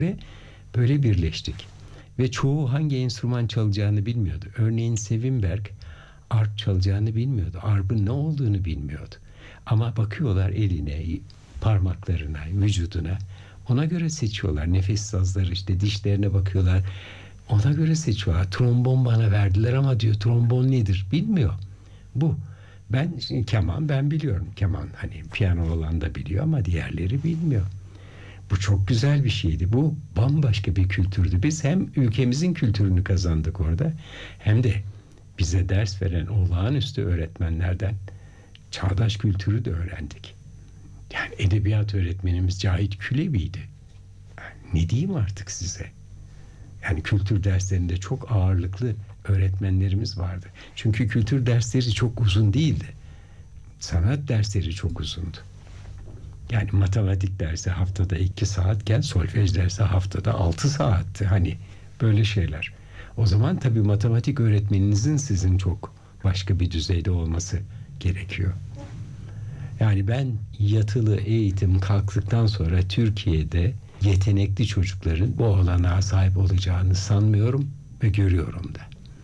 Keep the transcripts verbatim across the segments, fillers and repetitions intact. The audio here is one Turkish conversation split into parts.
Ve böyle birleştik. Ve çoğu hangi enstrüman çalacağını bilmiyordu. Örneğin Sevimberg arp çalacağını bilmiyordu. Arp'ın ne olduğunu bilmiyordu. Ama bakıyorlar eline, parmaklarına, vücuduna. Ona göre seçiyorlar. Nefes sazları, işte dişlerine bakıyorlar. Ona göre seçiyorlar. Trombon bana verdiler ama diyor, trombon nedir bilmiyor. Bu. Ben şimdi keman ben biliyorum. Keman hani piyano olan da biliyor ama diğerleri bilmiyor. Bu çok güzel bir şeydi. Bu bambaşka bir kültürdü. Biz hem ülkemizin kültürünü kazandık orada, hem de bize ders veren olağanüstü öğretmenlerden çağdaş kültürü de öğrendik. Yani edebiyat öğretmenimiz Cahit Külevi'ydi. Yani ne diyeyim artık size? Yani kültür derslerinde çok ağırlıklı öğretmenlerimiz vardı. Çünkü kültür dersleri çok uzun değildi. Sanat dersleri çok uzundu. Yani matematik dersi haftada iki saatken solfej dersi haftada altı saatti. Hani böyle şeyler. O zaman tabii matematik öğretmeninizin sizin çok başka bir düzeyde olması gerekiyor. Yani ben yatılı eğitim kalktıktan sonra Türkiye'de yetenekli çocukların bu olanağa sahip olacağını sanmıyorum ve görüyorum da.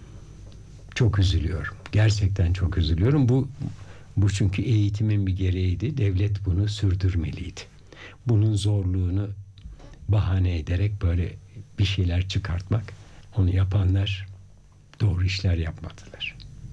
Çok üzülüyorum. Gerçekten çok üzülüyorum. Bu bu çünkü eğitimin bir gereğiydi. Devlet bunu sürdürmeliydi. Bunun zorluğunu bahane ederek böyle bir şeyler çıkartmak, onu yapanlar doğru işler yapmadılar.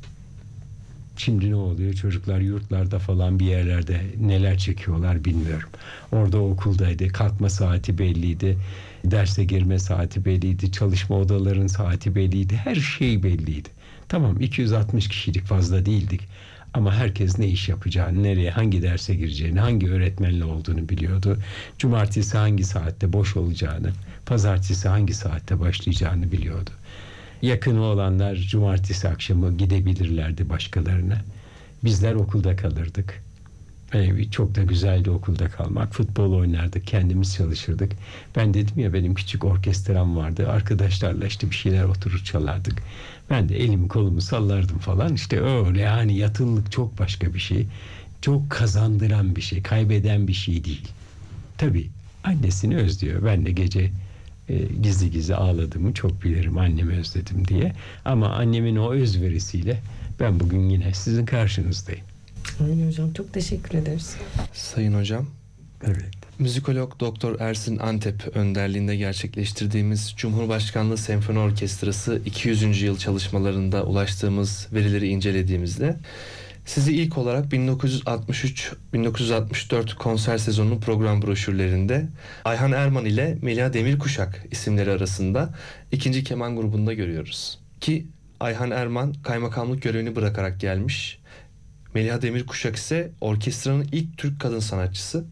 Şimdi ne oluyor? Çocuklar yurtlarda falan bir yerlerde neler çekiyorlar bilmiyorum. Orada okuldaydı. Kalkma saati belliydi. Derse girme saati belliydi. Çalışma odalarının saati belliydi. Her şey belliydi. Tamam, iki yüz altmış kişilik fazla değildik. Ama herkes ne iş yapacağını, nereye, hangi derse gireceğini, hangi öğretmenle olduğunu biliyordu. Cumartesi hangi saatte boş olacağını, pazartesi hangi saatte başlayacağını biliyordu. Yakını olanlar cumartesi akşamı gidebilirlerdi başkalarına. Bizler okulda kalırdık. Yani çok da güzeldi okulda kalmak. Futbol oynardık, kendimiz çalışırdık. Ben dedim ya, benim küçük orkestram vardı. Arkadaşlarla işte bir şeyler oturur çalardık. Ben de elimi kolumu sallardım falan. İşte öyle, yani yatılılık çok başka bir şey. Çok kazandıran bir şey, kaybeden bir şey değil. Tabii annesini özlüyor. Ben de gece e, gizli gizli ağladığımı çok bilirim, annemi özledim diye. Ama annemin o özverisiyle ben bugün yine sizin karşınızdayım. Öyle hocam, çok teşekkür ederiz. Sayın hocam, evet. Müzikolog Doktor Ersin Antep önderliğinde gerçekleştirdiğimiz Cumhurbaşkanlığı Senfoni Orkestrası iki yüzüncü yıl çalışmalarında ulaştığımız verileri incelediğimizde sizi ilk olarak bin dokuz yüz altmış üç bin dokuz yüz altmış dört konser sezonunun program broşürlerinde Ayhan Erman ile Meliha Demirkuşak isimleri arasında ikinci keman grubunda görüyoruz. Ki Ayhan Erman kaymakamlık görevini bırakarak gelmiş. Meliha Demirkuşak ise orkestranın ilk Türk kadın sanatçısı.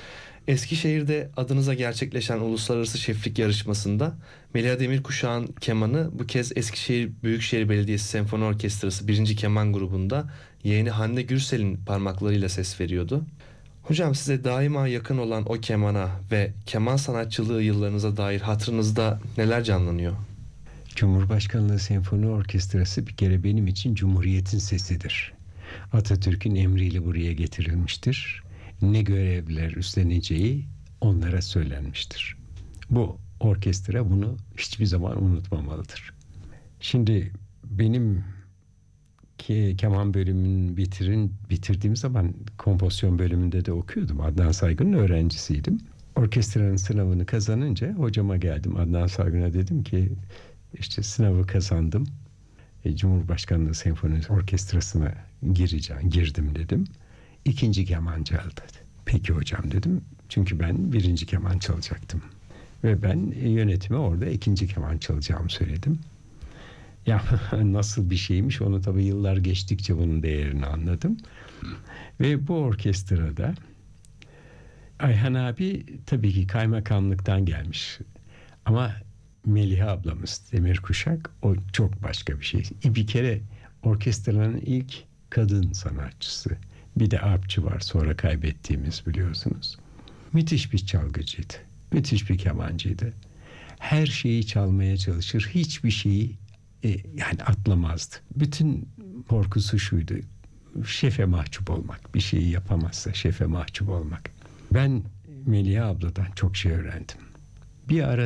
Eskişehir'de adınıza gerçekleşen uluslararası şeflik yarışmasında Meliha Demirkuşak'ın kemanı bu kez Eskişehir Büyükşehir Belediyesi Senfoni Orkestrası birinci keman grubunda yeğeni Hande Gürsel'in parmaklarıyla ses veriyordu. Hocam, size daima yakın olan o kemana ve keman sanatçılığı yıllarınıza dair hatırınızda neler canlanıyor? Cumhurbaşkanlığı Senfoni Orkestrası bir kere benim için Cumhuriyet'in sesidir. Atatürk'ün emriyle buraya getirilmiştir. Ne görevler üstleneceği onlara söylenmiştir. Bu orkestra bunu hiçbir zaman unutmamalıdır. Şimdi benim ki keman bölümünü bitirin, bitirdiğim zaman kompozisyon bölümünde de okuyordum. Adnan Saygın'ın öğrencisiydim. Orkestranın sınavını kazanınca hocama geldim. Adnan Saygın'a dedim ki işte sınavı kazandım. E, Cumhurbaşkanlığı Senfoni Orkestrası'na gireceğim, girdim dedim. İkinci keman çal dedi. Peki hocam dedim. Çünkü ben birinci keman çalacaktım. Ve ben yönetime orada ikinci keman çalacağımı söyledim. Ya nasıl bir şeymiş, onu tabii yıllar geçtikçe bunun değerini anladım. Ve bu orkestrada Ayhan abi tabii ki kaymakamlıktan gelmiş. Ama Meliha ablamız Demirkuşak, o çok başka bir şey. Bir kere orkestranın ilk kadın sanatçısı. Bir de arpçı var, sonra kaybettiğimiz, biliyorsunuz. Müthiş bir çalgıcıydı. Müthiş bir kemancıydı. Her şeyi çalmaya çalışır. Hiçbir şeyi e, yani atlamazdı. Bütün korkusu şuydu: şefe mahcup olmak. Bir şeyi yapamazsa şefe mahcup olmak. Ben Meliha abladan çok şey öğrendim. Bir ara